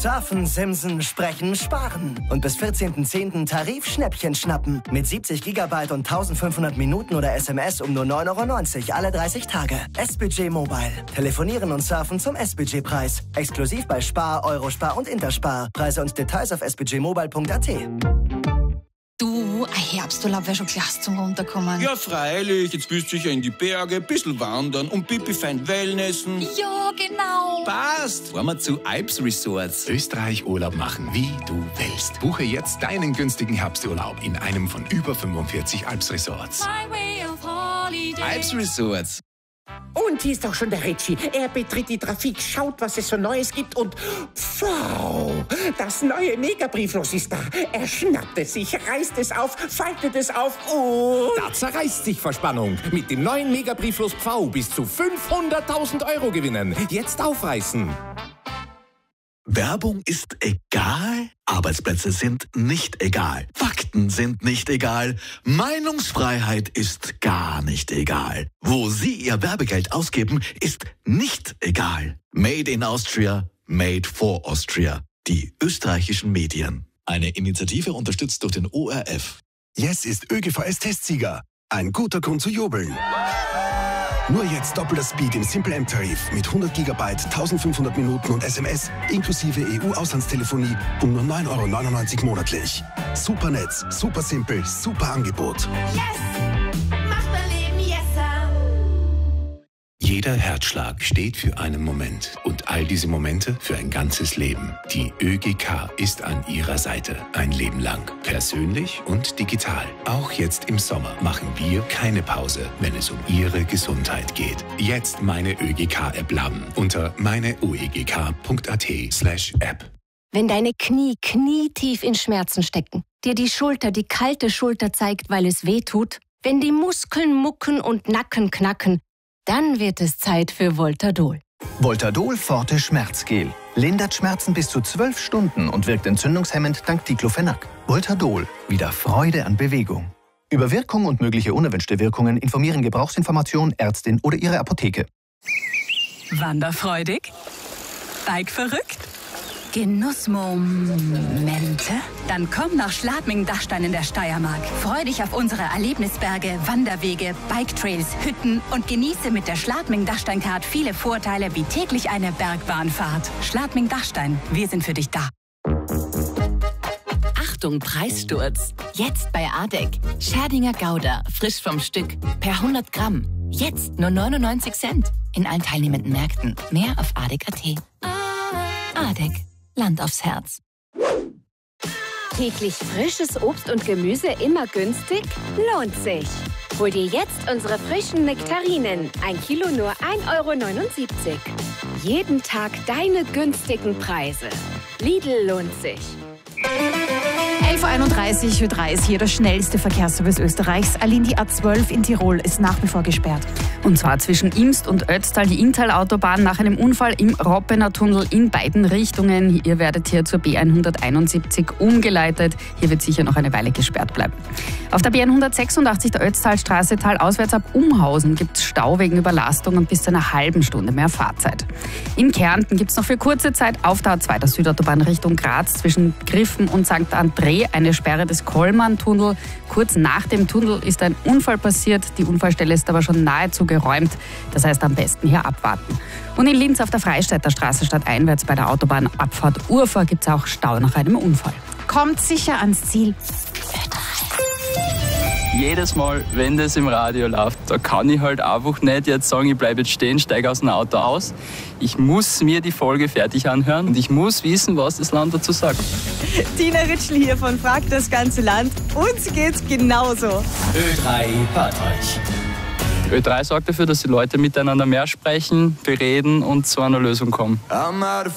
Surfen, Simsen, Sprechen, Sparen. Und bis 14.10. Tarifschnäppchen schnappen. Mit 70 GB und 1500 Minuten oder SMS um nur 9,90 € alle 30 Tage. S-Budget Mobile. Telefonieren und surfen zum S-Budget-Preis. Exklusiv bei Spar, Eurospar und Interspar. Preise und Details auf sbudgetmobile.at. Du, ein Herbsturlaub wäre schon klasse zum Runterkommen. Ja, freilich. Jetzt willst du sicher in die Berge, ein bisschen wandern und Pipi fein Wellnessen. Ja, genau. Passt. Fahren wir zu Alps Resorts. Österreich Urlaub machen, wie du willst. Buche jetzt deinen günstigen Herbsturlaub in einem von über 45 Alps Resorts. Alps Resorts. Und hier ist auch schon der Ritchie. Er betritt die Trafik, schaut, was es so Neues gibt und wow, das neue Megabrieflos ist da. Er schnappt es sich, reißt es auf, faltet es auf und... Da zerreißt sich Verspannung. Mit dem neuen Megabrieflos Pfau bis zu 500.000 € gewinnen. Jetzt aufreißen. Werbung ist egal, Arbeitsplätze sind nicht egal, Fakten sind nicht egal, Meinungsfreiheit ist gar nicht egal. Wo Sie Ihr Werbegeld ausgeben, ist nicht egal. Made in Austria, made for Austria. Die österreichischen Medien. Eine Initiative unterstützt durch den ORF. Yes ist ÖGVS-Testsieger. Ein guter Grund zu jubeln. Nur jetzt doppelter Speed im Simple M-Tarif mit 100 GB, 1500 Minuten und SMS inklusive EU-Auslandstelefonie um nur 9,99 € monatlich. Super Netz, super simpel, super Angebot. Yes! Macht mein Leben yesser! Jeder Herzschlag steht für einen Moment und all diese Momente für ein ganzes Leben. Die ÖGK ist an Ihrer Seite ein Leben lang. Persönlich und digital. Auch jetzt im Sommer machen wir keine Pause, wenn es um Ihre Gesundheit geht. Jetzt meine ÖGK-App laden unter meineoegk.at/App. Wenn deine Knie knietief in Schmerzen stecken, dir die Schulter die kalte Schulter zeigt, weil es weh tut, wenn die Muskeln mucken und Nacken knacken, dann wird es Zeit für Voltadol. Voltadol Forte Schmerzgel. Lindert Schmerzen bis zu 12 Stunden und wirkt entzündungshemmend dank Diclofenac. Voltadol. Wieder Freude an Bewegung. Über Wirkung und mögliche unerwünschte Wirkungen informieren Gebrauchsinformation, Ärztin oder Ihre Apotheke. Wanderfreudig? Bikeverrückt? Genussmomente? Dann komm nach Schladming-Dachstein in der Steiermark. Freu dich auf unsere Erlebnisberge, Wanderwege, Biketrails, Hütten und genieße mit der Schladming-Dachstein-Card viele Vorteile wie täglich eine Bergbahnfahrt. Schladming-Dachstein, wir sind für dich da. Achtung, Preissturz. Jetzt bei ADEC. Scherdinger Gouda, frisch vom Stück, per 100 Gramm. Jetzt nur 99 Cent. In allen teilnehmenden Märkten. Mehr auf adec.at. ADEC. Land aufs Herz. Täglich frisches Obst und Gemüse immer günstig? Lohnt sich. Hol dir jetzt unsere frischen Nektarinen. 1 Kilo nur 1,79 €. Jeden Tag deine günstigen Preise. Lidl lohnt sich. 11:31 Uhr, Ö3 ist hier der schnellste Verkehrsservice Österreichs. Allein die A12 in Tirol ist nach wie vor gesperrt. Und zwar zwischen Imst und Ötztal, die Inntal-Autobahn, nach einem Unfall im Roppener Tunnel in beiden Richtungen. Ihr werdet hier zur B171 umgeleitet. Hier wird sicher noch eine Weile gesperrt bleiben. Auf der B186 der Ötztalstraße talauswärts ab Umhausen gibt es Stau wegen Überlastung und bis zu einer halben Stunde mehr Fahrzeit. In Kärnten gibt es noch für kurze Zeit auf der A2 der Südautobahn Richtung Graz zwischen Griffen und St. André eine Sperre des Kollmann-Tunnel. Kurz nach dem Tunnel ist ein Unfall passiert. Die Unfallstelle ist aber schon nahezu geräumt. Das heißt, am besten hier abwarten. Und in Linz auf der Freistädter Straße stadteinwärts bei der Autobahnabfahrt Urfahr gibt es auch Stau nach einem Unfall. Kommt sicher ans Ziel. Jedes Mal, wenn das im Radio läuft, da kann ich halt einfach nicht jetzt sagen, ich bleibe jetzt stehen, steige aus dem Auto aus. Ich muss mir die Folge fertig anhören und ich muss wissen, was das Land dazu sagt. Tina Ritschl hier von Fragt das ganze Land. Uns geht's genauso. Ö3 hört euch. Ö3 sorgt dafür, dass die Leute miteinander mehr sprechen, bereden und zu einer Lösung kommen.